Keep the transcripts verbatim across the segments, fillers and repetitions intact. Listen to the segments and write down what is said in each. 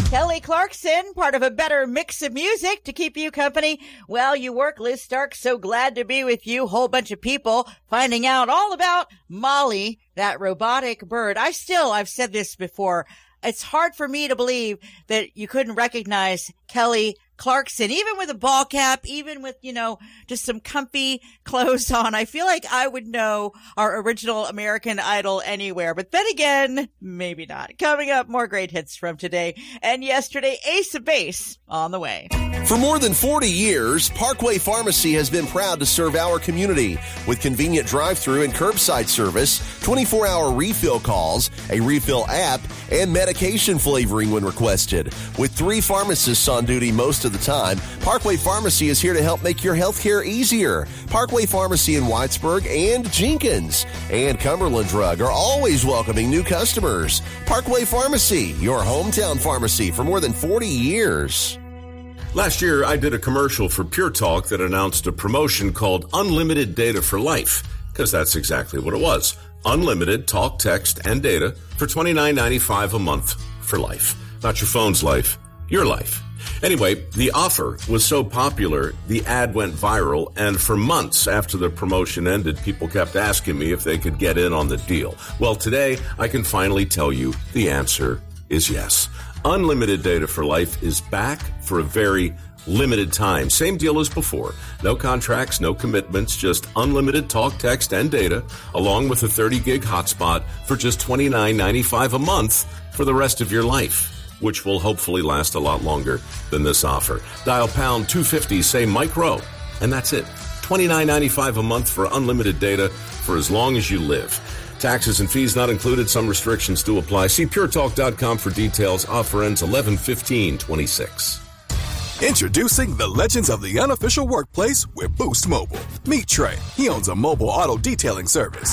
Kelly Clarkson, part of a better mix of music to keep you company while you work. Liz Stark, so glad to be with you. Whole bunch of people finding out all about Molly, that robotic bird. I still, I've said this before, it's hard for me to believe that you couldn't recognize Kelly Clarkson, even with a ball cap, even with, you know, just some comfy clothes on. I feel like I would know our original American Idol anywhere. But then again, maybe not. Coming up, more great hits from today and yesterday. Ace of Base on the way. For more than forty years, Parkway Pharmacy has been proud to serve our community with convenient drive-through and curbside service, twenty-four hour refill calls, a refill app, and medication flavoring when requested. With three pharmacists on duty most of the time, Parkway Pharmacy is here to help make your healthcare easier. Parkway Pharmacy in Whitesburg and Jenkins and Cumberland Drug are always welcoming new customers. Parkway Pharmacy, your hometown pharmacy for more than forty years. Last year, I did a commercial for Pure Talk that announced a promotion called Unlimited Data for Life, because that's exactly what it was. Unlimited talk, text, and data for twenty-nine ninety-five a month for life. Not your phone's life, your life. Anyway, the offer was so popular, the ad went viral, and for months after the promotion ended, people kept asking me if they could get in on the deal. Well, today, I can finally tell you the answer is yes. Unlimited Data for Life is back for a very limited time. Same deal as before. No contracts, no commitments, just unlimited talk, text, and data, along with a thirty gig hotspot for just twenty-nine ninety-five a month for the rest of your life, which will hopefully last a lot longer than this offer. Dial pound two fifty, say Mike Rowe, and that's it. twenty-nine ninety-five a month for unlimited data for as long as you live. Taxes and fees not included. Some restrictions do apply. See pure talk dot com for details. Offer ends eleven fifteen twenty-six. Introducing the legends of the unofficial workplace with Boost Mobile. Meet Trey. He owns a mobile auto detailing service.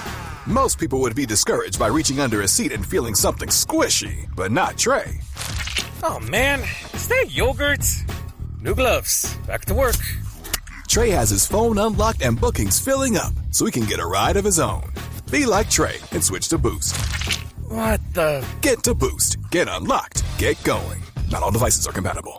Most people would be discouraged by reaching under a seat and feeling something squishy, but not Trey. Oh man, is that yogurt? New gloves. Back to work. Trey has his phone unlocked and bookings filling up, so he can get a ride of his own. Be like Trey and switch to Boost. What the? Get to Boost. Get unlocked. Get going. Not all devices are compatible.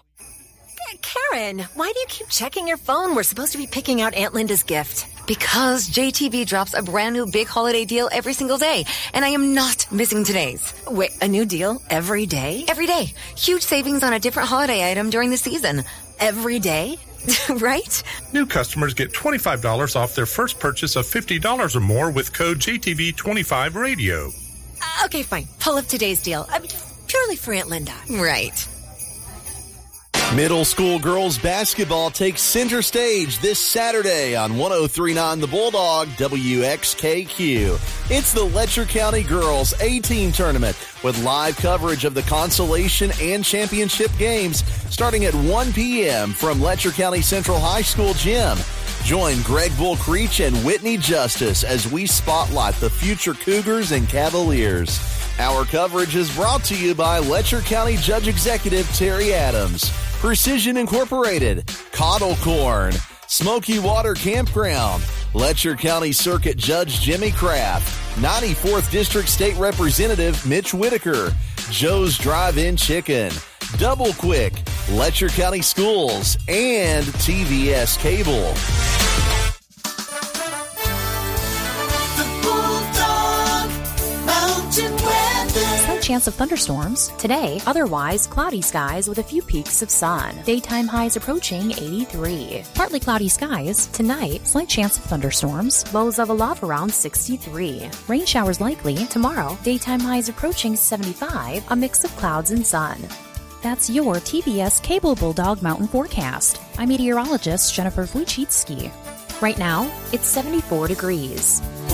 Karen, why do you keep checking your phone? We're supposed to be picking out Aunt Linda's gift. Because J T B drops a brand new big holiday deal every single day, and I am not missing today's. Wait, a new deal every day? Every day. Huge savings on a different holiday item during the season. Every day? Right? New customers get twenty-five dollars off their first purchase of fifty dollars or more with code J T B twenty-five radio. Uh, okay, fine. Pull up today's deal. I mean, purely for Aunt Linda. Right. Middle school girls basketball takes center stage this Saturday on one oh three point nine The Bulldog, W X K Q. It's the Letcher County Girls A-Team Tournament with live coverage of the consolation and championship games starting at one p.m. from Letcher County Central High School gym. Join Greg Bull Creech and Whitney Justice as we spotlight the future Cougars and Cavaliers. Our coverage is brought to you by Letcher County Judge Executive Terry Adams, Precision Incorporated, Coddle Corn, Smoky Water Campground, Letcher County Circuit Judge Jimmy Kraft, ninety-fourth District State Representative Mitch Whitaker, Joe's Drive-In Chicken, Double Quick, Letcher County Schools, and T V S Cable. Chance of thunderstorms. Today, otherwise cloudy skies with a few peaks of sun. Daytime highs approaching eighty-three. Partly cloudy skies. Tonight, slight chance of thunderstorms. Lows of a love around sixty-three. Rain showers likely. Tomorrow, daytime highs approaching seventy-five. A mix of clouds and sun. That's your T V S Cable Bulldog Mountain Forecast. I'm meteorologist Jennifer Wojcicki. Right now, it's seventy-four degrees.